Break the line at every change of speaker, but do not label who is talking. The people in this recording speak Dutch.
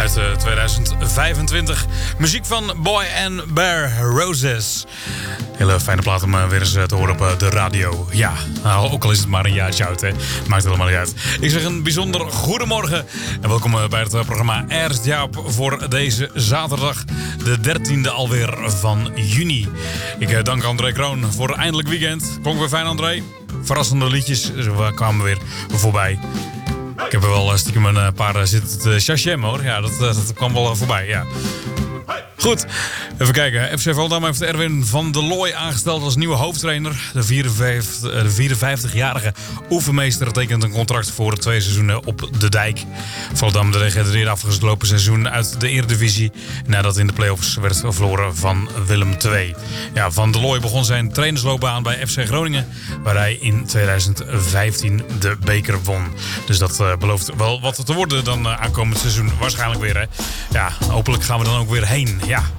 uit 2025. Muziek van Boy and Bear Roses. Hele fijne plaat om weer eens te horen op de radio. Ja, nou, ook al is het maar een jaartje oud, hè. Maakt helemaal niet uit. Ik zeg een bijzonder goedemorgen. En welkom bij het programma Erst Jaap voor deze zaterdag. De 13e alweer van juni. Ik dank André Kroon voor eindelijk weekend. Klonk weer fijn, André. Verrassende liedjes kwamen weer voorbij. Ik heb er wel stiekem een paar zitten te chachem, hoor. Ja, dat kwam wel voorbij, ja. Goed, even kijken. FC Volendam heeft Erwin van der Looy aangesteld als nieuwe hoofdtrainer. De 54-jarige oefenmeester tekent een contract voor 2 seizoenen op de dijk. Volendam degradeerde afgelopen seizoen uit de Eredivisie nadat in de play-offs werd verloren van Willem II. Ja, Van der Looy begon zijn trainersloopbaan bij FC Groningen, waar hij in 2015 de beker won. Dus dat belooft wel wat te worden dan aankomend seizoen waarschijnlijk weer. Hè. Ja, hopelijk gaan we dan ook weer heen. Ja,